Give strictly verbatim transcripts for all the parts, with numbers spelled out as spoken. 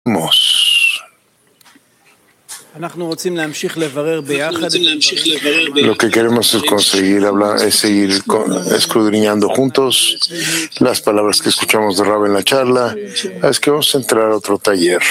Lo que queremos es conseguir hablar, es seguir escudriñando juntos las palabras que escuchamos de Rab en la charla. Es que vamos a entrar a otro taller.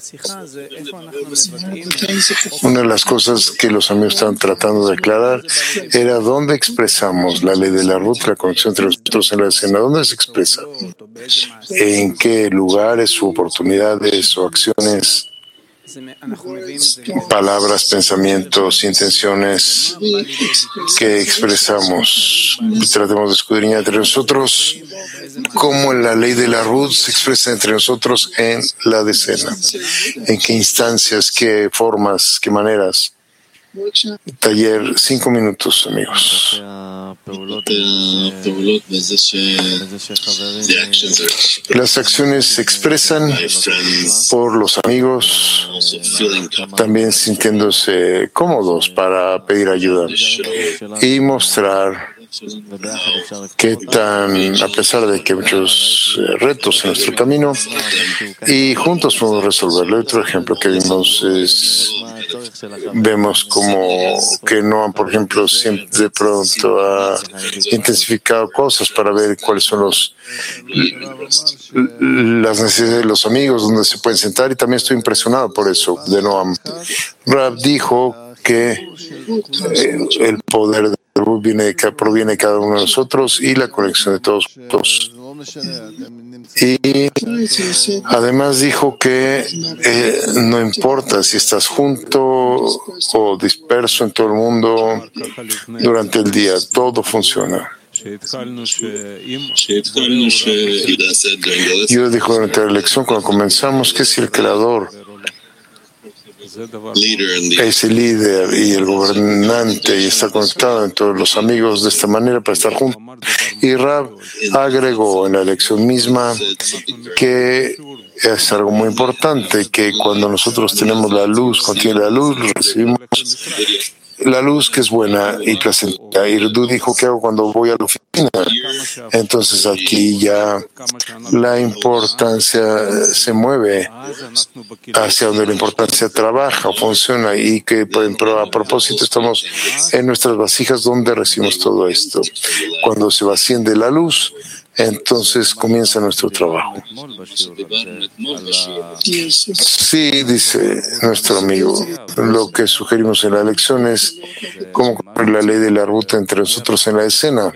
Una de las cosas que los amigos están tratando de aclarar era dónde expresamos la ley de la ruta, la conexión entre nosotros en la escena. ¿Dónde se expresa? ¿En qué lugares u oportunidades o acciones? Palabras, pensamientos, intenciones que expresamos. Tratemos de escudriñar entre nosotros cómo la ley de la Ruth se expresa entre nosotros en la decena. En qué instancias, qué formas, qué maneras. Taller, cinco minutos, amigos. Las acciones se expresan por los amigos, también sintiéndose cómodos para pedir ayuda y mostrar qué tan, a pesar de que hay muchos retos en nuestro camino, y juntos podemos resolverlo. Otro ejemplo que vimos es, vemos como que Noam, por ejemplo, siempre de pronto ha intensificado cosas para ver cuáles son los las necesidades de los amigos, donde se pueden sentar, y también estoy impresionado por eso de Noam. Rab dijo que eh, el poder de Ruth viene, proviene de cada uno de nosotros y la conexión de todos juntos. Y además dijo que eh, no importa si estás junto o disperso en todo el mundo durante el día, todo funciona. Yo dijo durante la lección, cuando comenzamos, que si el creador es el líder y el gobernante y está conectado en todos los amigos de esta manera para estar juntos. Y Rab agregó en la lección misma que es algo muy importante, que cuando nosotros tenemos la luz, contiene la luz, recibimos la luz que es buena y placentera. Y Ruth dijo, ¿qué hago cuando voy a la oficina? Entonces aquí ya la importancia se mueve hacia donde la importancia trabaja o funciona, y que pero a propósito estamos en nuestras vasijas donde recibimos todo esto. Cuando se va haciendo la luz, entonces comienza nuestro trabajo. Sí, dice nuestro amigo, lo que sugerimos en la lección es cómo cumplir la ley de la ruta entre nosotros en la escena,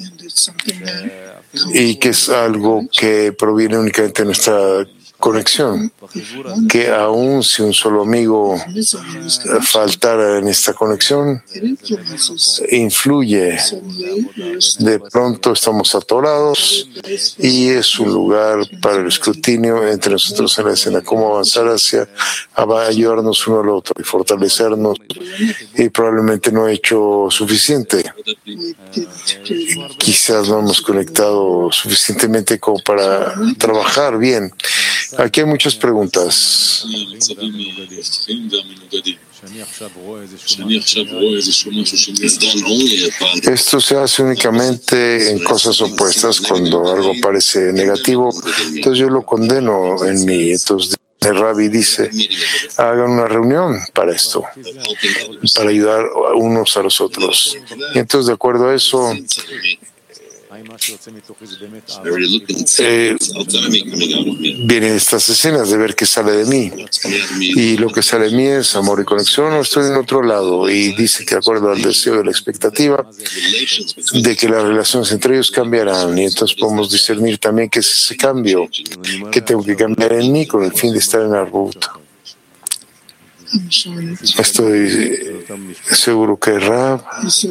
y que es algo que proviene únicamente de nuestra conexión, que aun si un solo amigo faltara en esta conexión, influye. De pronto estamos atorados y es un lugar para el escrutinio entre nosotros en la escena, cómo avanzar hacia, va a ayudarnos uno al otro y fortalecernos, y probablemente no he hecho suficiente. Quizás no hemos conectado suficientemente como para trabajar bien. Aquí hay muchas preguntas. Esto se hace únicamente en cosas opuestas, cuando algo parece negativo, entonces yo lo condeno en mí. Entonces el Rabbi dice, hagan una reunión para esto, para ayudar unos a los otros. Y entonces, de acuerdo a eso, Eh, vienen estas escenas de ver qué sale de mí, y lo que sale de mí es amor y conexión, o estoy en otro lado. Y dice que de acuerdo al deseo de la expectativa de que las relaciones entre ellos cambiarán, y entonces podemos discernir también qué es ese cambio que tengo que cambiar en mí con el fin de estar en la ruta. Estoy seguro que Rab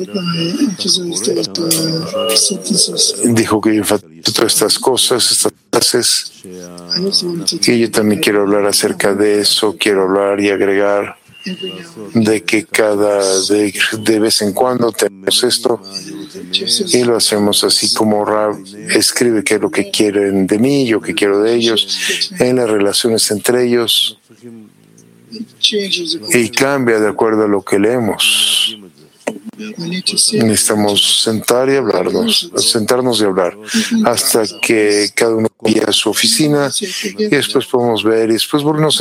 dijo que yo enfatizo todas estas cosas, estas frases, y yo también quiero hablar acerca de eso. Quiero hablar y agregar de que cada de, de vez en cuando tenemos esto, y lo hacemos así como Rab escribe qué es lo que quieren de mí, yo qué quiero de ellos, en las relaciones entre ellos, y cambia de acuerdo a lo que leemos. Necesitamos sentar y hablarnos, sentarnos y hablar hasta que cada uno vaya a su oficina y después podemos ver y después volvernos